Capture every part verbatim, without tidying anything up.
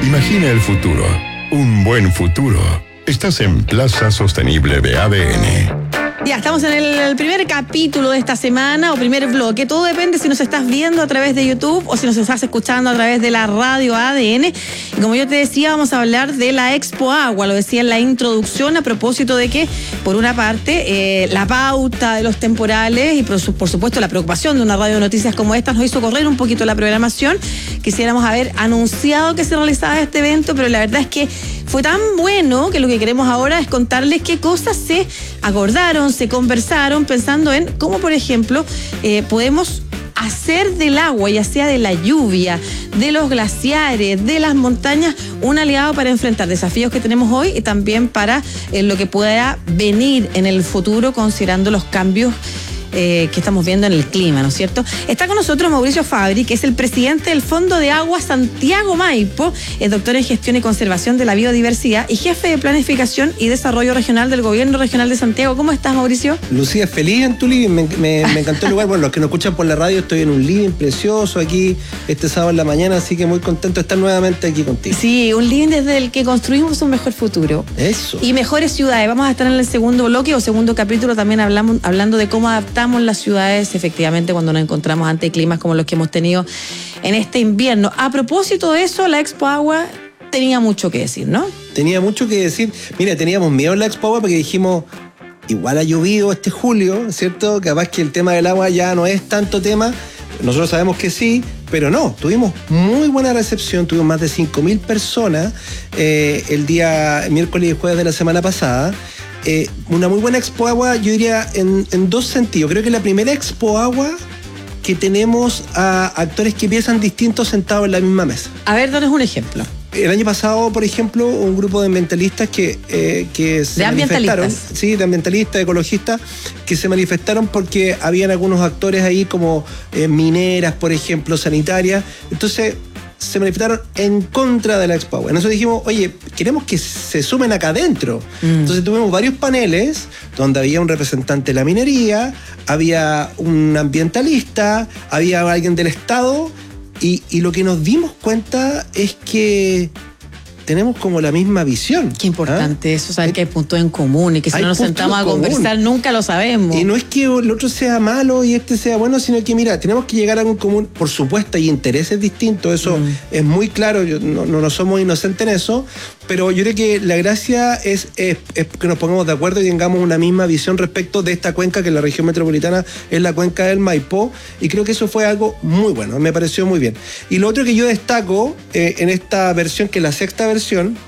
Imagina el futuro, un buen futuro. Estás en Plaza Sostenible de A D N. Ya, estamos en el, el primer capítulo de esta semana o primer bloque. Todo depende si nos estás viendo a través de YouTube o si nos estás escuchando a través de la radio A D N. Y como yo te decía, vamos a hablar de la Expo Agua. Lo decía en la introducción a propósito de que, por una parte, eh, la pauta de los temporales y por, su, por supuesto la preocupación de una radio de noticias como esta nos hizo correr un poquito la programación. Quisiéramos haber anunciado que se realizaba este evento, pero la verdad es que fue tan bueno que lo que queremos ahora es contarles qué cosas se acordaron, se conversaron, pensando en cómo, por ejemplo, eh, podemos hacer del agua, ya sea de la lluvia, de los glaciares, de las montañas, un aliado para enfrentar desafíos que tenemos hoy y también para eh, lo que pueda venir en el futuro, considerando los cambios Eh, que estamos viendo en el clima, ¿no es cierto? Está con nosotros Mauricio Fabri, que es el presidente del Fondo de Agua Santiago Maipo, es doctor en Gestión y Conservación de la Biodiversidad y jefe de Planificación y Desarrollo Regional del Gobierno Regional de Santiago. ¿Cómo estás, Mauricio? Lucía, feliz en tu living, me, me, me encantó el lugar. Bueno, los que nos escuchan por la radio, estoy en un living precioso aquí este sábado en la mañana, así que muy contento de estar nuevamente aquí contigo. Sí, un living desde el que construimos un mejor futuro. Eso. Y mejores ciudades. Vamos a estar en el segundo bloque o segundo capítulo también hablamos, hablando de cómo adaptar las ciudades efectivamente cuando nos encontramos ante climas como los que hemos tenido en este invierno. A propósito de eso, la Expo Agua tenía mucho que decir, ¿no? Tenía mucho que decir. Mira, teníamos miedo en la Expo Agua porque dijimos, igual ha llovido este julio, ¿cierto? Capaz que el tema del agua ya no es tanto tema. Nosotros sabemos que sí, pero no, tuvimos muy buena recepción, tuvimos más de cinco mil personas eh, el día miércoles y jueves de la semana pasada. Eh, una muy buena Expo Agua, yo diría, en, en dos sentidos. Creo que la primera Expo Agua que tenemos a actores que piensan distintos sentados en la misma mesa. A ver, danos un ejemplo. El año pasado, por ejemplo, un grupo de ambientalistas que, eh, que se de manifestaron, ambientalistas. sí, de ambientalistas, ecologistas, que se manifestaron porque habían algunos actores ahí como eh, mineras, por ejemplo, sanitarias. Entonces se manifestaron en contra de la Expo Agua. Nosotros dijimos, oye, queremos que se sumen acá adentro. Mm. Entonces tuvimos varios paneles donde había un representante de la minería, había un ambientalista, había alguien del Estado, y, y lo que nos dimos cuenta es que tenemos como la misma visión. Qué importante, ¿ah? Eso, saber que hay puntos en común y que si hay no nos sentamos a común. conversar nunca lo sabemos. Y no es que el otro sea malo y este sea bueno, sino que mira, tenemos que llegar a algo en común. Por supuesto, hay intereses distintos, eso mm. es muy claro, yo, no, no, no somos inocentes en eso, pero yo creo que la gracia es, es, es que nos pongamos de acuerdo y tengamos una misma visión respecto de esta cuenca, que la región metropolitana es la cuenca del Maipo, y creo que eso fue algo muy bueno, me pareció muy bien. Y lo otro que yo destaco eh, en esta versión, que es la sexta versión,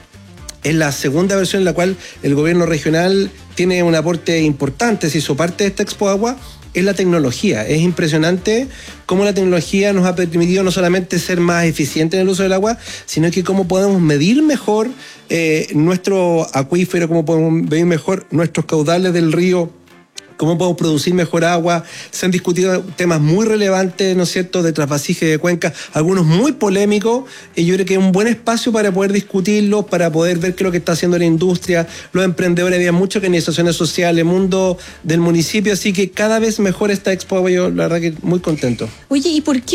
es la segunda versión en la cual el gobierno regional tiene un aporte importante, se hizo parte de esta Expo Agua, es la tecnología. Es impresionante cómo la tecnología nos ha permitido no solamente ser más eficientes en el uso del agua, sino que cómo podemos medir mejor eh, nuestro acuífero, cómo podemos medir mejor nuestros caudales del río, cómo podemos producir mejor agua. Se han discutido temas muy relevantes, ¿no es cierto?, de trasvasije de cuencas, algunos muy polémicos, y yo creo que es un buen espacio para poder discutirlos, para poder ver qué es lo que está haciendo la industria, los emprendedores, había muchas organizaciones sociales, el mundo del municipio, así que cada vez mejor esta Expo, yo la verdad que muy contento. Oye, ¿y por qué